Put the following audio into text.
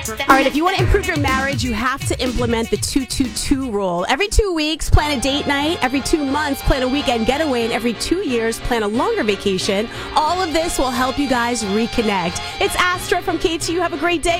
All right, if you want to improve your marriage, you have to implement the 2-2-2 rule. Every 2 weeks, plan a date night. Every 2 months, plan a weekend getaway. And every 2 years, plan a longer vacation. All of this will help you guys reconnect. It's Astra from KTU. Have a great day.